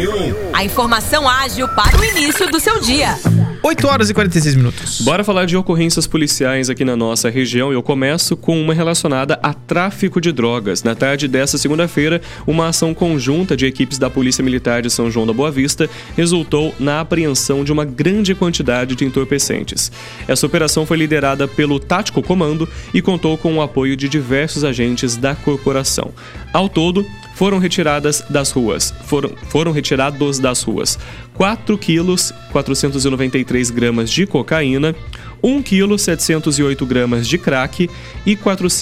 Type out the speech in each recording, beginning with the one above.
A informação ágil para o início do seu dia. 8 horas e 46 minutos. Bora falar de ocorrências policiais aqui na nossa região. Eu começo com uma relacionada a tráfico de drogas. Na tarde desta segunda-feira, uma ação conjunta de equipes da Polícia Militar de São João da Boa Vista resultou na apreensão de uma grande quantidade de entorpecentes. Essa operação foi liderada pelo Tático Comando e contou com o apoio de diversos agentes da corporação. Ao todo, foram retirados das ruas 4 quilos 493 gramas de cocaína, 1 quilo 708 gramas de crack e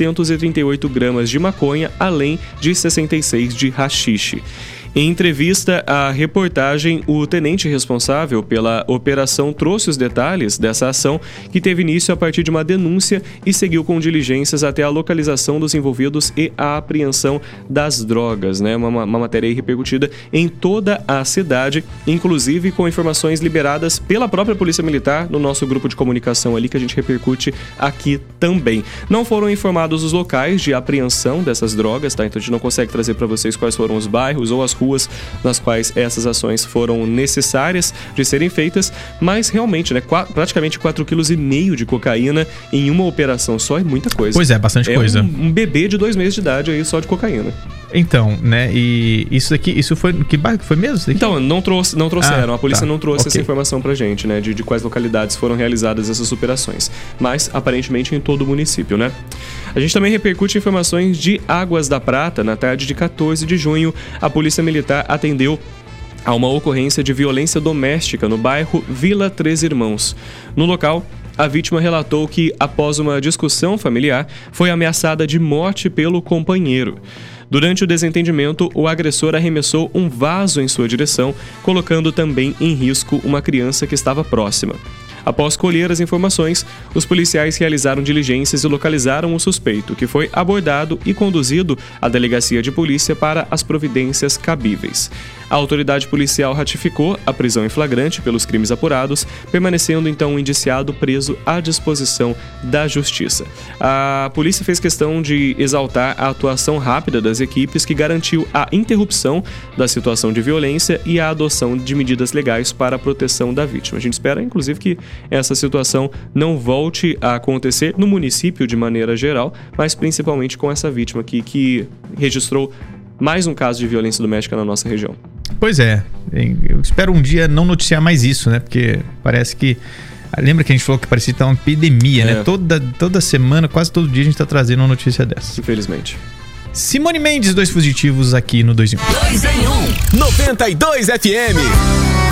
438 gramas de maconha, além de 66 de haxixe. Em entrevista à reportagem, o tenente responsável pela operação trouxe os detalhes dessa ação, que teve início a partir de uma denúncia e seguiu com diligências até a localização dos envolvidos e a apreensão das drogas, né? Uma matéria aí repercutida em toda a cidade, inclusive com informações liberadas pela própria Polícia Militar no nosso grupo de comunicação ali, que a gente repercute aqui também. Não foram informados os locais de apreensão dessas drogas, tá? Então a gente não consegue trazer para vocês quais foram os bairros ou as ruas nas quais essas ações foram necessárias de serem feitas, mas realmente, né, praticamente 4,5 kg de cocaína em uma operação só é muita coisa. Pois é, bastante coisa. Um bebê de 2 meses de idade aí só de cocaína. Então, né, e isso foi, que bairro que foi mesmo? Isso daqui? Então, não trouxeram, a polícia não trouxe ok. essa informação pra gente, né, de quais localidades foram realizadas essas operações, mas aparentemente em todo o município, né. A gente também repercute informações de Águas da Prata. Na tarde de 14 de junho, a Polícia Militar atendeu a uma ocorrência de violência doméstica no bairro Vila Três Irmãos. No local, a vítima relatou que, após uma discussão familiar, foi ameaçada de morte pelo companheiro. Durante o desentendimento, o agressor arremessou um vaso em sua direção, colocando também em risco uma criança que estava próxima. Após colher as informações, os policiais realizaram diligências e localizaram o suspeito, que foi abordado e conduzido à delegacia de polícia para as providências cabíveis. A autoridade policial ratificou a prisão em flagrante pelos crimes apurados, permanecendo então o indiciado preso à disposição da justiça. A polícia fez questão de exaltar a atuação rápida das equipes, que garantiu a interrupção da situação de violência e a adoção de medidas legais para a proteção da vítima. A gente espera, inclusive, que essa situação não volte a acontecer no município de maneira geral, mas principalmente com essa vítima aqui que registrou mais um caso de violência doméstica na nossa região. Pois é, eu espero um dia não noticiar mais isso, né? Porque parece que... Lembra que a gente falou que parecia estar uma epidemia, né? Toda semana, quase todo dia a gente está trazendo uma notícia dessa. Infelizmente. Simone Mendes, 2 fugitivos aqui no 2 em 1. 2 em 1, 92 FM.